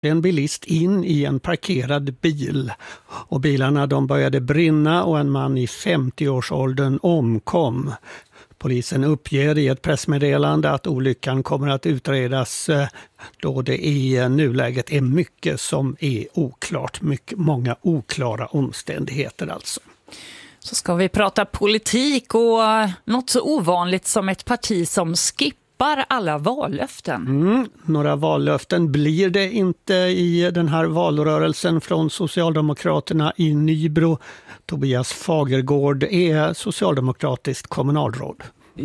en bilist in i en parkerad bil och bilarna de började brinna och en man i 50-årsåldern omkom. Polisen uppger i ett pressmeddelande att olyckan kommer att utredas då det i nuläget är mycket som är oklart. Många oklara omständigheter alltså. Så ska vi prata politik och något så ovanligt som ett parti som skippar alla vallöften. Några vallöften blir det inte i den här valrörelsen från Socialdemokraterna i Nybro. Tobias Fagergård är socialdemokratiskt kommunalråd.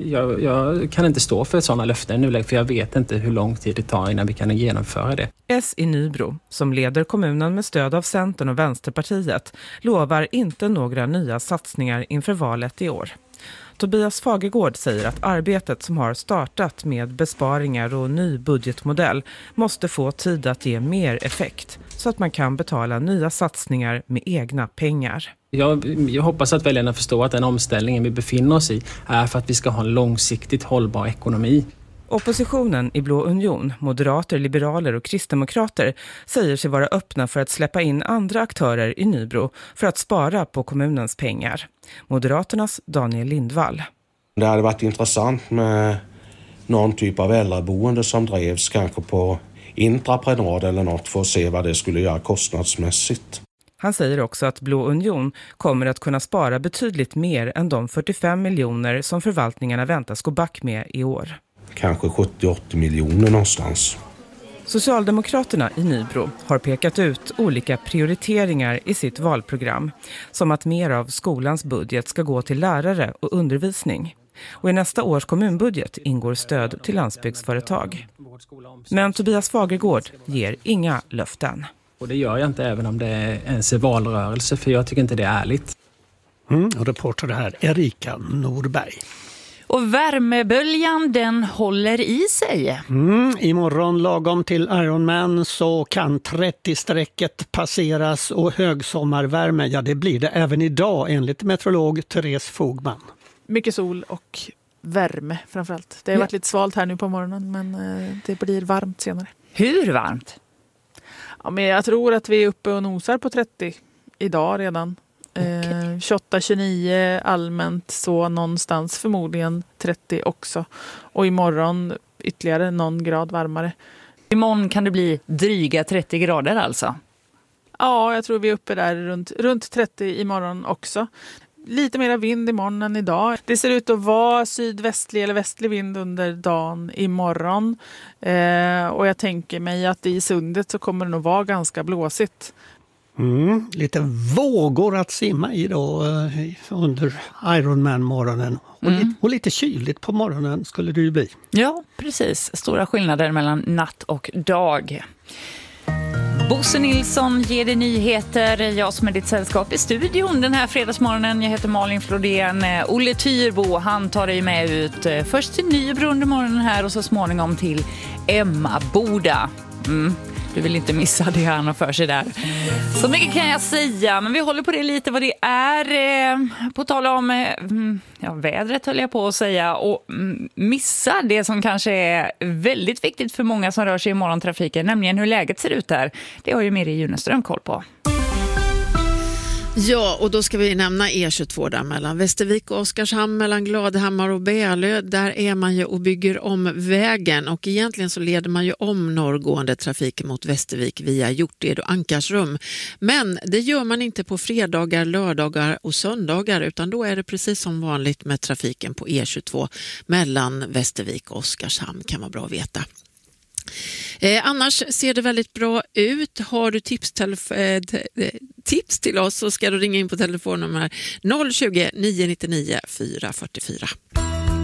Jag kan inte stå för sådana löften nu, för jag vet inte hur lång tid det tar innan vi kan genomföra det. S i Nybro, som leder kommunen med stöd av Centern och Vänsterpartiet, lovar inte några nya satsningar inför valet i år. Tobias Fagergård säger att arbetet som har startat med besparingar och ny budgetmodell måste få tid att ge mer effekt så att man kan betala nya satsningar med egna pengar. Jag hoppas att väljarna förstår att den omställningen vi befinner oss i är för att vi ska ha en långsiktigt hållbar ekonomi. Oppositionen i Blå Union, moderater, liberaler och kristdemokrater säger sig vara öppna för att släppa in andra aktörer i Nybro för att spara på kommunens pengar. Moderaternas Daniel Lindvall. Det hade varit intressant med någon typ av äldreboende som drevs kanske på intraprenad eller något för att se vad det skulle göra kostnadsmässigt. Han säger också att Blå Union kommer att kunna spara betydligt mer än de 45 miljoner som förvaltningarna väntas gå back med i år. Kanske 70-80 miljoner någonstans. Socialdemokraterna i Nybro har pekat ut olika prioriteringar i sitt valprogram, som att mer av skolans budget ska gå till lärare och undervisning. Och i nästa års kommunbudget ingår stöd till landsbygdsföretag. Men Tobias Fagergård ger inga löften. Och det gör jag inte även om det är ens valrörelse, för jag tycker inte det är ärligt. Och reporter här Erika Norberg. Och värmeböljan den håller i sig. Imorgon lagom till Ironman så kan 30-strecket passeras och högsommarvärme, ja det blir det även idag enligt meteorolog Therese Fogman. Mycket sol och värme framförallt. Det har varit lite svalt här nu på morgonen men det blir varmt senare. Hur varmt? Ja, men jag tror att vi är uppe och nosar på 30 idag redan. 28-29 allmänt, så någonstans förmodligen 30 också. Och imorgon ytterligare någon grad varmare. Imorgon kan det bli dryga 30 grader alltså? Ja, jag tror vi är uppe där runt 30 imorgon också. Lite mer vind imorgon än idag. Det ser ut att vara sydvästlig eller västlig vind under dagen imorgon. Och jag tänker mig att i sundet så kommer det nog vara ganska blåsigt. Lite vågor att simma i då under Ironman-morgonen. Och lite kyligt på morgonen skulle det ju bli. Ja, precis. Stora skillnader mellan natt och dag. Bosse Nilsson ger dig nyheter. Jag som är ditt sällskap i studion den här fredagsmorgonen. Jag heter Malin Flodén. Olle Tyrbo, han tar dig med ut först till Nybro under morgonen här och så småningom till Emmaboda. Du vill inte missa det han har för sig där. Så mycket kan jag säga, men vi håller på det lite vad det är. På tal om vädret höll jag på att säga. Och missa det som kanske är väldigt viktigt för många som rör sig i morgontrafiken. Nämligen hur läget ser ut där. Det har ju Miri Juneström koll på. Ja, och då ska vi nämna E22 där mellan Västervik och Oskarshamn, mellan Gladhammar och Bälö. Där är man ju och bygger om vägen och egentligen så leder man ju om norrgående trafiken mot Västervik via Hjorted och Ankarsrum. Men det gör man inte på fredagar, lördagar och söndagar, utan då är det precis som vanligt med trafiken på E22 mellan Västervik och Oskarshamn, kan vara bra att veta. Annars ser det väldigt bra ut. Har du tips till oss så ska du ringa in på telefonnummer 020 999 444.